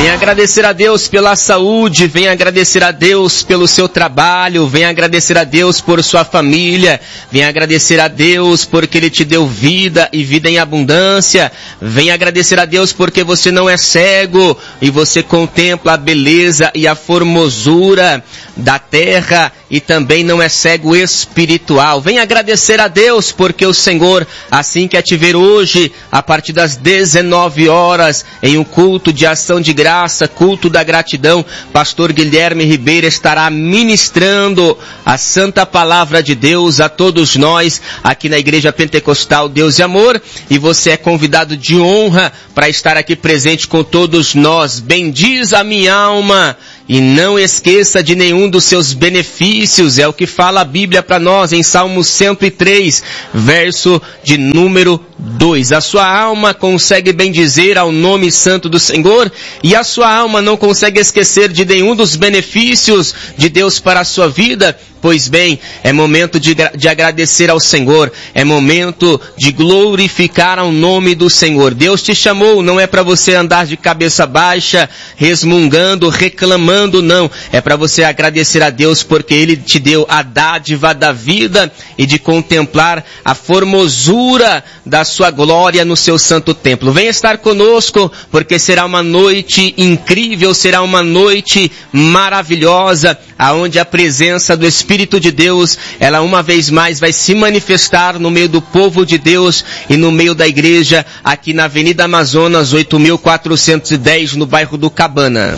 Venha agradecer a Deus pela saúde, venha agradecer a Deus pelo seu trabalho, venha agradecer a Deus por sua família, venha agradecer a Deus porque Ele te deu vida e vida em abundância, venha agradecer a Deus porque você não é cego e você contempla a beleza e a formosura da terra e também não é cego espiritual. Venha agradecer a Deus porque o Senhor assim quer te ver hoje a partir das 19 horas em um culto de ação de graça, culto da gratidão. Pastor Guilherme Ribeiro estará ministrando a santa palavra de Deus a todos nós aqui na Igreja Pentecostal Deus e Amor, e você é convidado de honra para estar aqui presente com todos nós. Bendiz a minha alma e não esqueça de nenhum dos seus benefícios, é o que fala a Bíblia para nós em Salmo 103, verso de número 2. A sua alma consegue bendizer ao nome santo do Senhor e a sua alma não consegue esquecer de nenhum dos benefícios de Deus para a sua vida. Pois bem, é momento de agradecer ao Senhor, é momento de glorificar ao nome do Senhor. Deus te chamou, não é para você andar de cabeça baixa, resmungando, reclamando, não. É para você agradecer a Deus porque Ele te deu a dádiva da vida e de contemplar a formosura da sua glória no seu santo templo. Venha estar conosco porque será uma noite incrível, será uma noite maravilhosa, aonde a presença do Espírito de Deus, ela uma vez mais vai se manifestar no meio do povo de Deus e no meio da igreja, aqui na Avenida Amazonas, 8.410, no bairro do Cabana.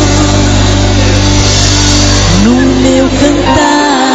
No meu cantar.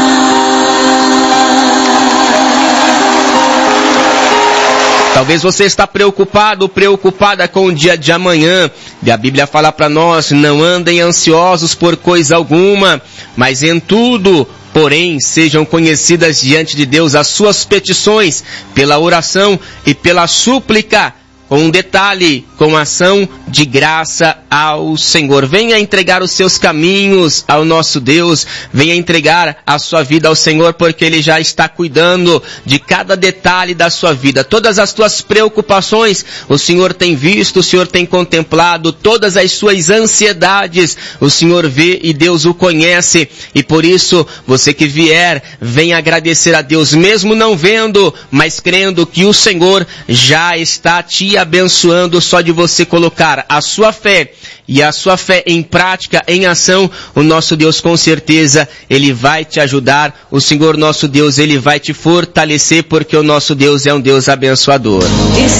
Talvez você está preocupado, preocupada com o dia de amanhã. E a Bíblia fala para nós, não andem ansiosos por coisa alguma, mas em tudo, porém, sejam conhecidas diante de Deus as suas petições, pela oração e pela súplica, com um detalhe, com ação de graça ao Senhor. Venha entregar os seus caminhos ao nosso Deus, venha entregar a sua vida ao Senhor, porque Ele já está cuidando de cada detalhe da sua vida. Todas as tuas preocupações, o Senhor tem visto, o Senhor tem contemplado, todas as suas ansiedades, o Senhor vê e Deus o conhece. E por isso, você que vier, venha agradecer a Deus, mesmo não vendo, mas crendo que o Senhor já está te abençoando. Só de você colocar a sua fé e a sua fé em prática, em ação, o nosso Deus com certeza, Ele vai te ajudar. O Senhor nosso Deus, Ele vai te fortalecer, porque o nosso Deus é um Deus abençoador.